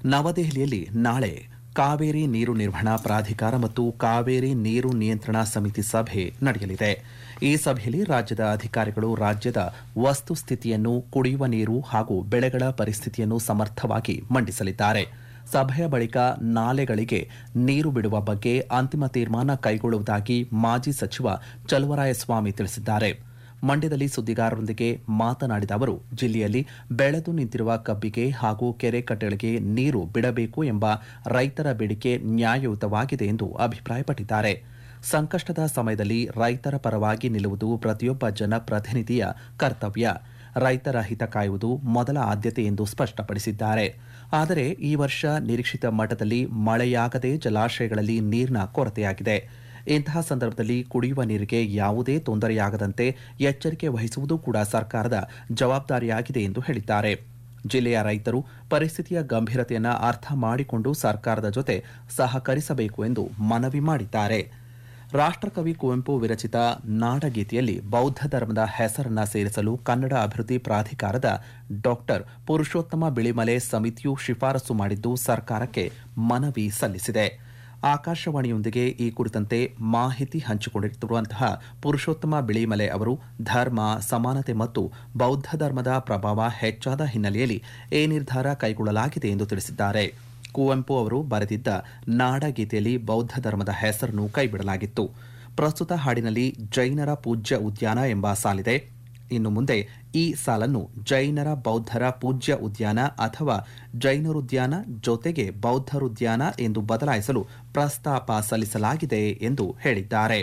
ನವದೆಹಲಿಯಲ್ಲಿ ನಾಳೆ ಕಾವೇರಿ ನೀರು ನಿರ್ವಹಣಾ ಪ್ರಾಧಿಕಾರ ಮತ್ತು ಕಾವೇರಿ ನೀರು ನಿಯಂತ್ರಣ ಸಮಿತಿ ಸಭೆ ನಡೆಯಲಿದೆ. ಈ ಸಭೆಯಲ್ಲಿ ರಾಜ್ಯದ ಅಧಿಕಾರಿಗಳು ರಾಜ್ಯದ ವಸ್ತುಸ್ಥಿತಿಯನ್ನು, ಕುಡಿಯುವ ನೀರು ಹಾಗೂ ಬೆಳೆಗಳ ಪರಿಸ್ಥಿತಿಯನ್ನು ಸಮರ್ಥವಾಗಿ ಮಂಡಿಸಲಿದ್ದಾರೆ. ಸಭೆಯ ಬಳಿಕ ನಾಲೆಗಳಿಗೆ ನೀರು ಬಿಡುವ ಬಗ್ಗೆ ಅಂತಿಮ ತೀರ್ಮಾನ ಕೈಗೊಳ್ಳುವುದಾಗಿ ಮಾಜಿ ಸಚಿವ ಚಲುವರಾಯಸ್ವಾಮಿ ತಿಳಿಸಿದ್ದಾರೆ. ಮಂಡ್ಯದಲ್ಲಿ ಸುದ್ದಿಗಾರರೊಂದಿಗೆ ಮಾತನಾಡಿದ ಅವರು, ಜಿಲ್ಲೆಯಲ್ಲಿ ಬೆಳೆದು ನಿಂತಿರುವ ಕಬ್ಬಿಗೆ ಹಾಗೂ ಕೆರೆ ಕಟ್ಟೆಗಳಿಗೆ ನೀರು ಬಿಡಬೇಕು ಎಂಬ ರೈತರ ಬೇಡಿಕೆ ನ್ಯಾಯಯುತವಾಗಿದೆ ಎಂದು ಅಭಿಪ್ರಾಯಪಟ್ಟಿದ್ದಾರೆ. ಸಂಕಷ್ಟದ ಸಮಯದಲ್ಲಿ ರೈತರ ಪರವಾಗಿ ನಿಲ್ಲುವುದು ಪ್ರತಿಯೊಬ್ಬ ಜನಪ್ರತಿನಿಧಿಯ ಕರ್ತವ್ಯ. ರೈತರ ಹಿತ ಕಾಯುವುದು ಮೊದಲ ಆದ್ಯತೆ ಎಂದು ಸ್ಪಷ್ಟಪಡಿಸಿದ್ದಾರೆ. ಆದರೆ ಈ ವರ್ಷ ನಿರೀಕ್ಷಿತ ಮಟ್ಟದಲ್ಲಿ ಮಳೆಯಾಗದೆ ಜಲಾಶಯಗಳಲ್ಲಿ ನೀರಿನ ಕೊರತೆಯಾಗಿದೆ. ಇಂತಹ ಸಂದರ್ಭದಲ್ಲಿ ಕುಡಿಯುವ ನೀರಿಗೆ ಯಾವುದೇ ತೊಂದರೆಯಾಗದಂತೆ ಎಚ್ಚರಿಕೆ ವಹಿಸುವುದು ಕೂಡ ಸರ್ಕಾರದ ಜವಾಬ್ದಾರಿಯಾಗಿದೆ ಎಂದು ಹೇಳಿದ್ದಾರೆ. ಜಿಲ್ಲೆಯ ರೈತರು ಪರಿಸ್ಥಿತಿಯ ಗಂಭೀರತೆಯನ್ನು ಅರ್ಥ ಮಾಡಿಕೊಂಡು ಸರ್ಕಾರದ ಜೊತೆ ಸಹಕರಿಸಬೇಕು ಎಂದು ಮನವಿ ಮಾಡಿದ್ದಾರೆ. ರಾಷ್ಟ್ರಕವಿ ಕುವೆಂಪು ವಿರಚಿತ ನಾಡಗೀತೆಯಲ್ಲಿ ಬೌದ್ಧ ಧರ್ಮದ ಹೆಸರನ್ನು ಸೇರಿಸಲು ಕನ್ನಡ ಅಭಿವೃದ್ಧಿ ಪ್ರಾಧಿಕಾರದ ಡಾಕ್ಟರ್ ಪುರುಷೋತ್ತಮ ಬಿಳಿಮಲೆ ಸಮಿತಿಯು ಶಿಫಾರಸು ಮಾಡಿದ್ದು ಸರ್ಕಾರಕ್ಕೆ ಮನವಿ ಸಲ್ಲಿಸಿದೆ. ಆಕಾಶವಾಣಿಯೊಂದಿಗೆ ಈ ಕುರಿತಂತೆ ಮಾಹಿತಿ ಹಂಚಿಕೊಂಡಿರುವಂತಹ ಪುರುಷೋತ್ತಮ ಬಿಳಿಮಲೆ ಅವರು, ಧರ್ಮ, ಸಮಾನತೆ ಮತ್ತು ಬೌದ್ಧ ಧರ್ಮದ ಪ್ರಭಾವ ಹೆಚ್ಚಾದ ಹಿನ್ನೆಲೆಯಲ್ಲಿ ಈ ನಿರ್ಧಾರ ಕೈಗೊಳ್ಳಲಾಗಿದೆ ಎಂದು ತಿಳಿಸಿದ್ದಾರೆ. ಕುವೆಂಪು ಅವರು ಬರೆದಿದ್ದ ನಾಡಗೀತೆಯಲ್ಲಿ ಬೌದ್ಧ ಧರ್ಮದ ಹೆಸರನ್ನು ಕೈಬಿಡಲಾಗಿತ್ತು. ಪ್ರಸ್ತುತ ಹಾಡಿನಲ್ಲಿ ಜೈನರ ಪೂಜ್ಯ ಉದ್ಯಾನ ಎಂಬ ಸಾಲಿದೆ. ಇನ್ನು ಮುಂದೆ ಈ ಸಾಲನ್ನು ಜೈನರ ಬೌದ್ಧರ ಪೂಜ್ಯ ಉದ್ಯಾನ ಅಥವಾ ಜೈನರುದ್ಯಾನ ಜೊತೆಗೆ ಬೌದ್ಧರುದ್ಯಾನ ಎಂದು ಬದಲಾಯಿಸಲು ಪ್ರಸ್ತಾಪ ಸಲ್ಲಿಸಲಾಗಿದೆ ಎಂದು ಹೇಳಿದ್ದಾರೆ.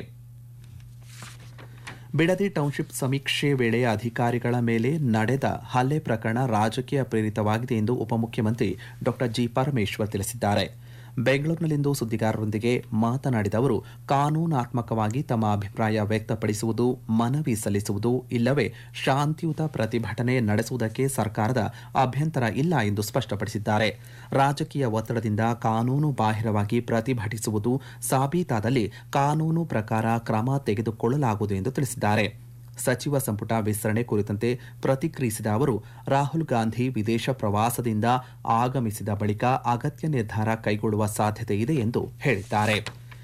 ಬಿಡದಿ ಟೌನ್ಶಿಪ್ ಸಮೀಕ್ಷೆ ವೇಳೆ ಅಧಿಕಾರಿಗಳ ಮೇಲೆ ನಡೆದ ಹಲ್ಲೆ ಪ್ರಕರಣ ರಾಜಕೀಯ ಪ್ರೇರಿತವಾಗಿದೆ ಎಂದು ಉಪಮುಖ್ಯಮಂತ್ರಿ ಡಾ ಜಿ ಪರಮೇಶ್ವರ್ ತಿಳಿಸಿದ್ದಾರೆ. ಬೆಂಗಳೂರಿನಲ್ಲಿಂದು ಸುದ್ದಿಗಾರರೊಂದಿಗೆ ಮಾತನಾಡಿದ ಅವರು, ಕಾನೂನಾತ್ಮಕವಾಗಿ ತಮ್ಮ ಅಭಿಪ್ರಾಯ ವ್ಯಕ್ತಪಡಿಸುವುದು, ಮನವಿ ಸಲ್ಲಿಸುವುದು ಇಲ್ಲವೇ ಶಾಂತಿಯುತ ಪ್ರತಿಭಟನೆ ನಡೆಸುವುದಕ್ಕೆ ಸರ್ಕಾರದ ಅಭ್ಯಂತರ ಇಲ್ಲ ಎಂದು ಸ್ಪಷ್ಟಪಡಿಸಿದ್ದಾರೆ. ರಾಜಕೀಯ ಒತ್ತಡದಿಂದ ಕಾನೂನು ಬಾಹಿರವಾಗಿ ಪ್ರತಿಭಟಿಸುವುದು ಸಾಬೀತಾದಲ್ಲಿ ಕಾನೂನು ಪ್ರಕಾರ ಕ್ರಮ ತೆಗೆದುಕೊಳ್ಳಲಾಗುವುದು ಎಂದು ತಿಳಿಸಿದ್ದಾರೆ. ಸಚಿವ ಸಂಪುಟ ವಿಸ್ತರಣೆ ಕುರಿತಂತೆ ಪ್ರತಿಕ್ರಿಯಿಸಿದ ಅವರು, ರಾಹುಲ್ ಗಾಂಧಿ ವಿದೇಶ ಪ್ರವಾಸದಿಂದ ಆಗಮಿಸಿದ ಬಳಿಕ ಅಗತ್ಯ ನಿರ್ಧಾರ ಕೈಗೊಳ್ಳುವ ಸಾಧ್ಯತೆ ಇದೆ ಎಂದು ಹೇಳಿದ್ದಾರೆ.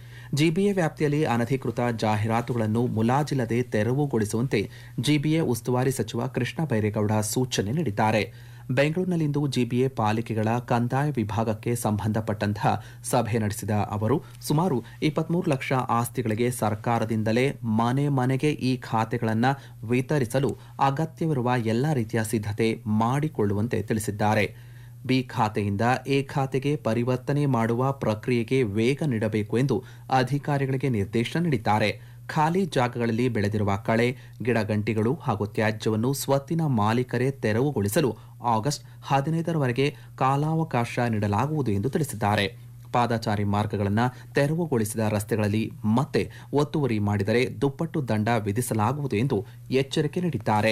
ಜಿಬಿಎ ವ್ಯಾಪ್ತಿಯಲ್ಲಿ ಅನಧಿಕೃತ ಜಾಹೀರಾತುಗಳನ್ನು ಮುಲಾಜಿಲ್ಲದೆ ತೆರವುಗೊಳಿಸುವಂತೆ ಜಿಬಿಎ ಉಸ್ತುವಾರಿ ಸಚಿವ ಕೃಷ್ಣ ಬೈರೇಗೌಡ ಸೂಚನೆ ನೀಡಿದ್ದಾರೆ. ಬೆಂಗಳೂರಿನಲ್ಲಿಂದು ಜಿಬಿಎ ಪಾಲಿಕೆಗಳ ಕಂದಾಯ ವಿಭಾಗಕ್ಕೆ ಸಂಬಂಧಪಟ್ಟಂತಹ ಸಭೆ ನಡೆಸಿದ ಅವರು, ಸುಮಾರು 23 ಲಕ್ಷ ಆಸ್ತಿಗಳಿಗೆ ಸರ್ಕಾರದಿಂದಲೇ ಮನೆ ಮನೆಗೆ ಈ ಖಾತೆಗಳನ್ನು ವಿತರಿಸಲು ಅಗತ್ಯವಿರುವ ಎಲ್ಲ ರೀತಿಯ ಸಿದ್ಧತೆ ಮಾಡಿಕೊಳ್ಳುವಂತೆ ತಿಳಿಸಿದ್ದಾರೆ. ಬಿ ಖಾತೆಯಿಂದ ಎ ಖಾತೆಗೆ ಪರಿವರ್ತನೆ ಮಾಡುವ ಪ್ರಕ್ರಿಯೆಗೆ ವೇಗ ನೀಡಬೇಕು ಎಂದು ಅಧಿಕಾರಿಗಳಿಗೆ ನಿರ್ದೇಶನ ನೀಡಿದ್ದಾರೆ. ಖಾಲಿ ಜಾಗಗಳಲ್ಲಿ ಬೆಳೆದಿರುವ ಕಳೆ, ಗಿಡಗಂಟಿಗಳು ಹಾಗೂ ತ್ಯಾಜ್ಯವನ್ನು ಸ್ವತ್ತಿನ ಮಾಲೀಕರೇ ತೆರವುಗೊಳಿಸಲು ಆಗಸ್ಟ್ 15ರವರೆಗೆ ಕಾಲಾವಕಾಶ ನೀಡಲಾಗುವುದು ಎಂದು ತಿಳಿಸಿದ್ದಾರೆ. ಪಾದಚಾರಿ ಮಾರ್ಗಗಳನ್ನು ತೆರವುಗೊಳಿಸಿದ ರಸ್ತೆಗಳಲ್ಲಿ ಮತ್ತೆ ಒತ್ತುವರಿ ಮಾಡಿದರೆ ದುಪ್ಪಟ್ಟು ದಂಡ ವಿಧಿಸಲಾಗುವುದು ಎಂದು ಎಚ್ಚರಿಕೆ ನೀಡಿದ್ದಾರೆ.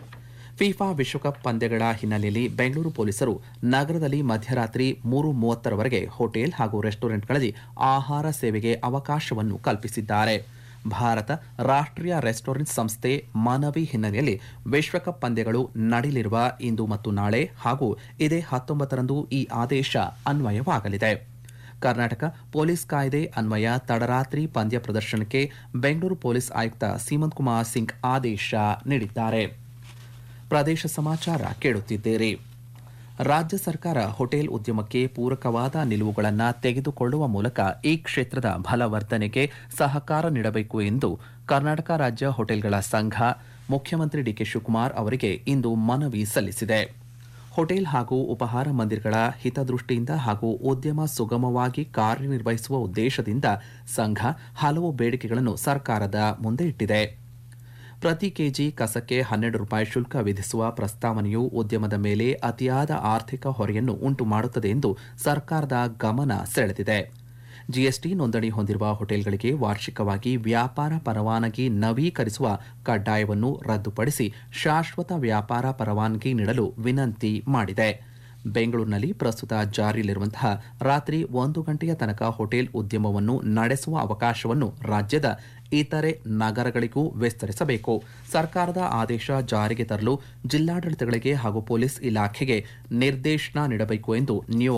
ಫಿಫಾ ವಿಶ್ವಕಪ್ ಪಂದ್ಯಗಳ ಹಿನ್ನೆಲೆಯಲ್ಲಿ ಬೆಂಗಳೂರು ಪೊಲೀಸರು ನಗರದಲ್ಲಿ ಮಧ್ಯರಾತ್ರಿ 3:30ರವರೆಗೆ ಹೋಟೆಲ್ ಹಾಗೂ ರೆಸ್ಟೋರೆಂಟ್ಗಳಲ್ಲಿ ಆಹಾರ ಸೇವೆಗೆ ಅವಕಾಶವನ್ನು ಕಲ್ಪಿಸಿದ್ದಾರೆ. ಭಾರತ ರಾಷ್ಟ್ರೀಯ ರೆಸ್ಟೋರೆಂಟ್ ಸಂಸ್ಥೆ ಮನವಿ ಹಿನ್ನೆಲೆಯಲ್ಲಿ ವಿಶ್ವಕಪ್ ಪಂದ್ಯಗಳು ನಡೆಯಲಿರುವ ಇಂದು ಮತ್ತು ನಾಳೆ ಹಾಗೂ ಇದೇ 19ರಂದು ಈ ಆದೇಶ ಅನ್ವಯವಾಗಲಿದೆ. ಕರ್ನಾಟಕ ಪೊಲೀಸ್ ಕಾಯ್ದೆ ಅನ್ವಯ ತಡರಾತ್ರಿ ಪಂದ್ಯ ಪ್ರದರ್ಶನಕ್ಕೆ ಬೆಂಗಳೂರು ಪೊಲೀಸ್ ಆಯುಕ್ತ ಸೀಮಂತ್ ಕುಮಾರ್ ಸಿಂಗ್ ಆದೇಶ ನೀಡಿದ್ದಾರೆ. ಪ್ರದೇಶ ಸಮಾಚಾರ ಕೇಳುತ್ತಿದ್ದೀರಿ. ರಾಜ್ಯ ಸರ್ಕಾರ ಹೋಟೆಲ್ ಉದ್ಯಮಕ್ಕೆ ಪೂರಕವಾದ ನಿಲುವುಗಳನ್ನು ತೆಗೆದುಕೊಳ್ಳುವ ಮೂಲಕ ಈ ಕ್ಷೇತ್ರದ ಬಲವರ್ಧನೆಗೆ ಸಹಕಾರ ನೀಡಬೇಕು ಎಂದು ಕರ್ನಾಟಕ ರಾಜ್ಯ ಹೋಟೆಲ್ಗಳ ಸಂಘ ಮುಖ್ಯಮಂತ್ರಿ ಡಿಕೆ ಶಿವಕುಮಾರ್ ಅವರಿಗೆ ಇಂದು ಮನವಿ ಸಲ್ಲಿಸಿದೆ. ಹೋಟೆಲ್ ಹಾಗೂ ಉಪಹಾರ ಮಂದಿರಗಳ ಹಿತದೃಷ್ಟಿಯಿಂದ ಹಾಗೂ ಉದ್ಯಮ ಸುಗಮವಾಗಿ ಕಾರ್ಯನಿರ್ವಹಿಸುವ ಉದ್ದೇಶದಿಂದ ಸಂಘ ಹಲವು ಬೇಡಿಕೆಗಳನ್ನು ಸರ್ಕಾರದ ಮುಂದೆ ಇಟ್ಟಿದೆ. ಪ್ರತಿ ಕೆಜಿ ಕಸಕ್ಕೆ 12 ರೂಪಾಯಿ ಶುಲ್ಕ ವಿಧಿಸುವ ಪ್ರಸ್ತಾವನೆಯು ಉದ್ಯಮದ ಮೇಲೆ ಅತಿಯಾದ ಆರ್ಥಿಕ ಹೊರೆಯನ್ನು ಉಂಟು ಮಾಡುತ್ತದೆ ಎಂದು ಸರ್ಕಾರದ ಗಮನ ಸೆಳೆದಿದೆ. ಜಿಎಸ್ಟಿ ನೋಂದಣಿ ಹೊಂದಿರುವ ಹೋಟೆಲ್ಗಳಿಗೆ ವಾರ್ಷಿಕವಾಗಿ ವ್ಯಾಪಾರ ಪರವಾನಗಿ ನವೀಕರಿಸುವ ಕಡ್ಡಾಯವನ್ನು ರದ್ದುಪಡಿಸಿ ಶಾಶ್ವತ ವ್ಯಾಪಾರ ಪರವಾನಗಿ ನೀಡಲು ವಿನಂತಿ ಮಾಡಿದೆ. ಬೆಂಗಳೂರಿನಲ್ಲಿ ಪ್ರಸ್ತುತ ಜಾರಿಯಲ್ಲಿರುವಂತಹ ರಾತ್ರಿ 1 ಗಂಟೆಯ ತನಕ ಹೋಟೆಲ್ ಉದ್ಯಮವನ್ನು ನಡೆಸುವ ಅವಕಾಶವನ್ನು ರಾಜ್ಯದ ಇತರೆ ನಗರಗಳಿಗೂ ವಿಸ್ತರಿಸಬೇಕು. ಸರ್ಕಾರದ ಆದೇಶ ಜಾರಿಗೆ ತರಲು ಜಿಲ್ಲಾಡಳಿತಗಳಿಗೆ ಹಾಗೂ ಪೊಲೀಸ್ ಇಲಾಖೆಗೆ ನಿರ್ದೇಶನ ನೀಡಬೇಕು ಎಂದು ನಿಯೋಗ